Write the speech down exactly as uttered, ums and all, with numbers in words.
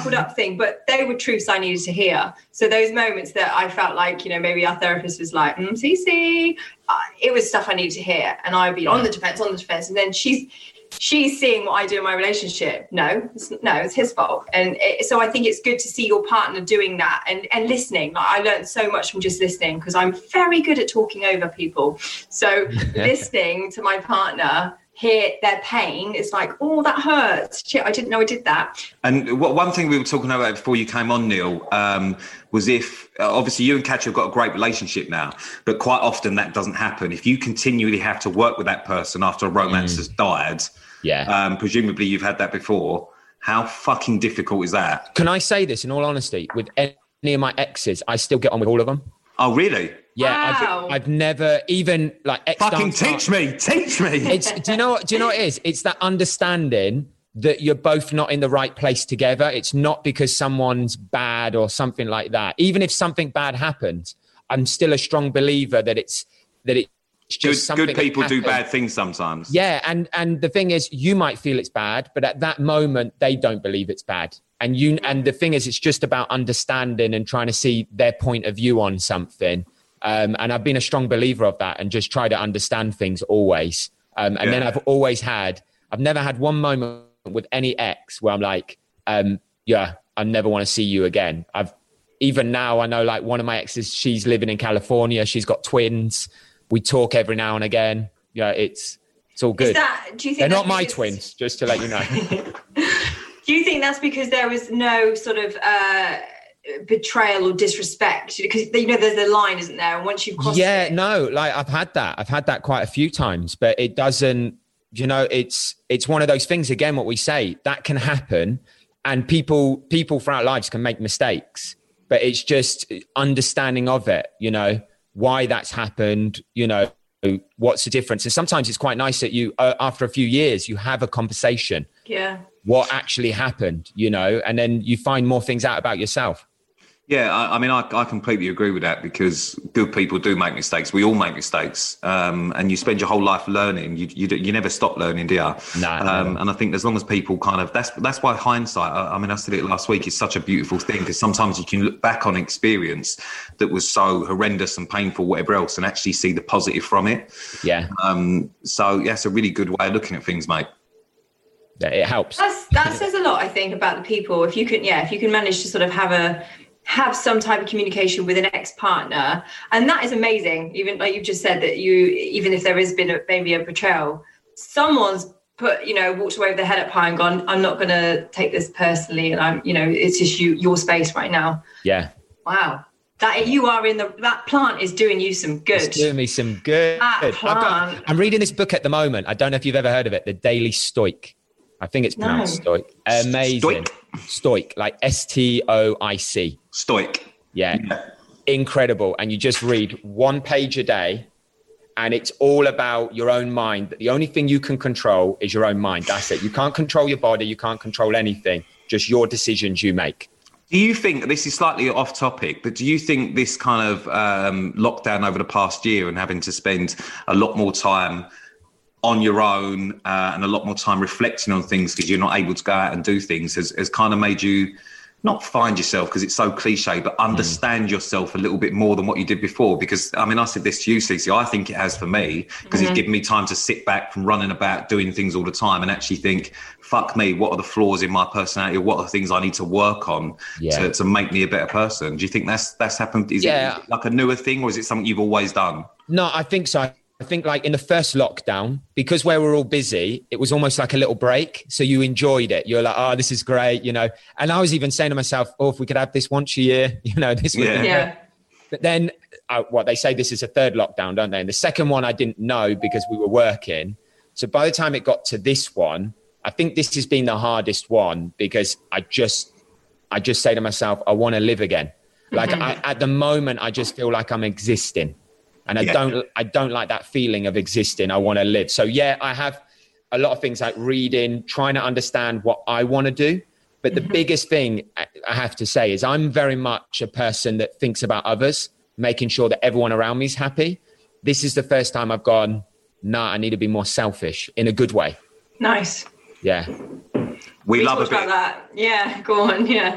bottled up thing, but they were truths I needed to hear. So those moments that I felt like, you know, maybe our therapist was like, mm, Cece, uh, it was stuff I needed to hear. And I'd be on the defense, on the defense. And then she's, she's seeing what I do in my relationship. No, it's, no, it's his fault. And it, so I think it's good to see your partner doing that and, and listening. Like, I learned so much from just listening because I'm very good at talking over people. So listening to my partner, hear their pain, it's like, oh, that hurts. Shit, I didn't know I did that. And what, one thing we were talking about before you came on, Neil, um, was if, uh, obviously you and Katya have got a great relationship now, but quite often that doesn't happen. If you continually have to work with that person after a romance mm. has died, yeah, um, presumably you've had that before, how fucking difficult is that? Can I say this in all honesty? With any of my exes, I still get on with all of them. Oh, really? Yeah, wow. I've, I've never even like ex fucking teach me, teach me. It's, do you know what? Do you know what it is? It's that understanding that you're both not in the right place together. It's not because someone's bad or something like that. Even if something bad happens, I'm still a strong believer that it's that it's just good. Good people do bad things sometimes. Yeah, and and the thing is, you might feel it's bad, but at that moment, they don't believe it's bad. And you and the thing is, it's just about understanding and trying to see their point of view on something. Um, and I've been a strong believer of that and just try to understand things always. Um, and yeah. then I've always had, I've never had one moment with any ex where I'm like, um, yeah, I never want to see you again. I've even now I know like one of my exes, she's living in California. She's got twins. We talk every now and again. Yeah, it's, it's all good. Is that, do you think they're not my twins, just to let you know. Do you think that's because there was no sort of, uh, betrayal or disrespect, because you know there's a line, isn't there? And once you've crossed yeah it. no like I've had that I've had that quite a few times, but it doesn't, you know, it's it's one of those things, again, what we say, that can happen, and people people throughout lives can make mistakes, but it's just understanding of it, you know, why that's happened, you know, what's the difference. And sometimes it's quite nice that you uh, after a few years you have a conversation, yeah what actually happened, you know, and then you find more things out about yourself. Yeah, I, I mean, I, I completely agree with that, because good people do make mistakes. We all make mistakes, um, and you spend your whole life learning. You you, you never stop learning, do you? No, um, no. And I think as long as people kind of, that's that's why hindsight, I, I mean, I said it last week, is such a beautiful thing, because sometimes you can look back on experience that was so horrendous and painful, whatever else, and actually see the positive from it. Yeah. Um. So, yeah, it's a really good way of looking at things, mate. Yeah, it helps. That's, that says a lot, I think, about the people. If you can, yeah, if you can manage to sort of have a, have some type of communication with an ex-partner, and that is amazing. Even like you've just said, that you, even if there has been a, maybe a betrayal, someone's put, you know, walked away with their head up high and gone, I'm not going to take this personally, and I'm, you know, it's just you, your space right now. Yeah. Wow. That you are in the, that plant is doing you some good. It's doing me some good. That I've plant. got, I'm reading this book at the moment. I don't know if you've ever heard of it, The Daily Stoic. I think it's pronounced no. Stoic. Amazing. Stoic? Stoic, like S T O I C. Stoic. Yeah. yeah. Incredible. And you just read one page a day, and it's all about your own mind. The only thing you can control is your own mind. That's it. You can't control your body. You can't control anything. Just your decisions you make. Do you think, this is slightly off topic, but do you think this kind of um, lockdown over the past year and having to spend a lot more time on your own uh, and a lot more time reflecting on things because you're not able to go out and do things has, has kind of made you not find yourself, because it's so cliche, but understand mm. yourself a little bit more than what you did before? Because, I mean, I said this to you, Cece, I think it has for me, because mm-hmm. it's given me time to sit back from running about doing things all the time and actually think, fuck me, what are the flaws in my personality, or what are the things I need to work on yeah. to, to make me a better person? Do you think that's that's happened? Is yeah. it like a newer thing, or is it something you've always done? No, I think so. I think like in the first lockdown, because we were all busy, it was almost like a little break. So you enjoyed it. You're like, oh, this is great, you know. And I was even saying to myself, oh, if we could have this once a year, you know, this would yeah. be yeah. great. But then, uh, what they say, this is a third lockdown, don't they? And the second one I didn't know because we were working. So by the time it got to this one, I think this has been the hardest one, because I just, I just say to myself, I want to live again. Like mm-hmm. I, at the moment, I just feel like I'm existing. And I yeah. don't, I don't like that feeling of existing. I want to live. So yeah, I have a lot of things like reading, trying to understand what I want to do. But the mm-hmm. biggest thing I have to say is I'm very much a person that thinks about others, making sure that everyone around me is happy. This is the first time I've gone, nah, I need to be more selfish in a good way. Nice. Yeah. We, we love talked a bit about that. Yeah, go on. Yeah.